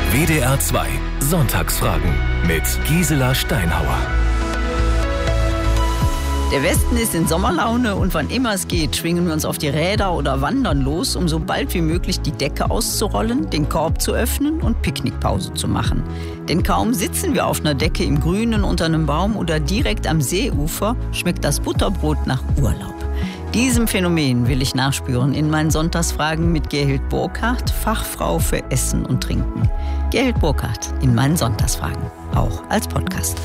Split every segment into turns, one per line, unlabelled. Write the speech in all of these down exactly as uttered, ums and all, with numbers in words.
W D R zwei Sonntagsfragen mit Gisela Steinhauer.
Der Westen ist in Sommerlaune und wann immer es geht, schwingen wir uns auf die Räder oder wandern los, um so bald wie möglich die Decke auszurollen, den Korb zu öffnen und Picknickpause zu machen. Denn kaum sitzen wir auf einer Decke im Grünen unter einem Baum oder direkt am Seeufer, schmeckt das Butterbrot nach Urlaub. Diesem Phänomen will ich nachspüren in meinen Sonntagsfragen mit Gerhild Burkhardt, Fachfrau für Essen und Trinken. Gerhild Burkhardt in meinen Sonntagsfragen, auch als Podcast.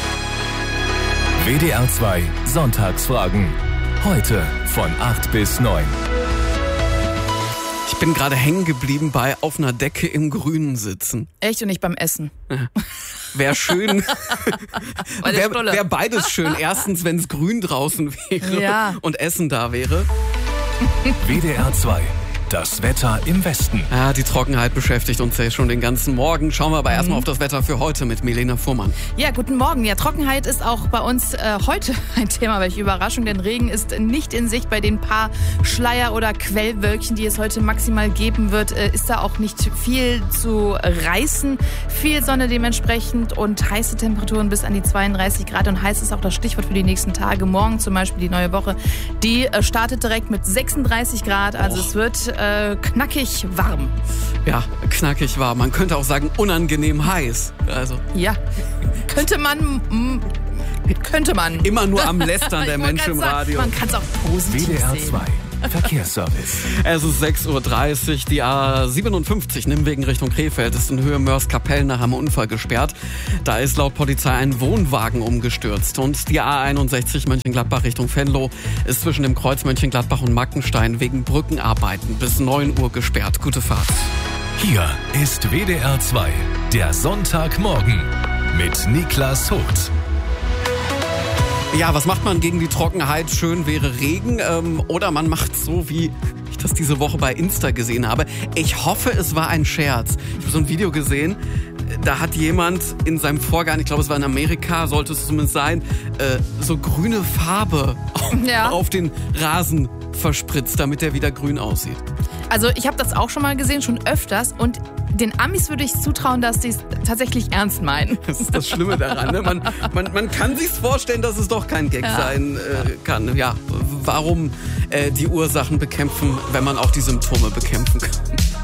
W D R zwei Sonntagsfragen. Heute von acht bis neun.
Ich bin gerade hängen geblieben bei auf einer Decke im Grünen sitzen.
Echt und nicht beim Essen.
Ja. Wäre schön. Wäre wär beides schön. Erstens, wenn es grün draußen wäre
ja.
und Essen da wäre.
W D R zwei. Das Wetter im Westen.
Ja, die Trockenheit beschäftigt uns ja schon den ganzen Morgen. Schauen wir aber erstmal mhm. auf das Wetter für heute mit Milena Fuhrmann.
Ja, guten Morgen. Ja, Trockenheit ist auch bei uns äh, heute ein Thema. Welche Überraschung, denn Regen ist nicht in Sicht. Bei den paar Schleier- oder Quellwölkchen, die es heute maximal geben wird, äh, ist da auch nicht viel zu reißen. Viel Sonne dementsprechend und heiße Temperaturen bis an die zweiunddreißig Grad. Und heiß ist auch das Stichwort für die nächsten Tage. Morgen zum Beispiel die neue Woche. Die äh, startet direkt mit sechsunddreißig Grad. Also oh. es wird Äh, knackig warm.
Ja, knackig warm. Man könnte auch sagen, unangenehm heiß. Also.
Ja, könnte man... M- könnte man.
Immer nur am Lästern der Menschen im Radio.
Man kann es auch positiv
W D R
sehen.
zwei Verkehrsservice.
Es ist sechs Uhr dreißig, die A siebenundfünfzig Nimwegen Richtung Krefeld ist in Höhe Mörs-Kapellen nach einem Unfall gesperrt. Da ist laut Polizei ein Wohnwagen umgestürzt. Und die A einundsechzig Mönchengladbach Richtung Venlo ist zwischen dem Kreuz Mönchengladbach und Mackenstein wegen Brückenarbeiten bis neun Uhr gesperrt. Gute Fahrt.
Hier ist W D R zwei, der Sonntagmorgen mit Niklas Hoth.
Ja, was macht man gegen die Trockenheit? Schön wäre Regen. Ähm, oder man macht so, wie ich das diese Woche bei Insta gesehen habe. Ich hoffe, es war ein Scherz. Ich habe so ein Video gesehen, da hat jemand in seinem Vorgarten, ich glaube, es war in Amerika, sollte es zumindest sein, äh, so grüne Farbe
ja.
auf den Rasen verspritzt, damit der wieder grün aussieht.
Also ich habe das auch schon mal gesehen, schon öfters. Und den Amis würde ich zutrauen, dass sie es tatsächlich ernst meinen.
Das ist das Schlimme daran. Ne? Man, man, man kann sich vorstellen, dass es doch kein Gag ja. sein äh, kann. Ja, warum äh, die Ursachen bekämpfen, wenn man auch die Symptome bekämpfen kann?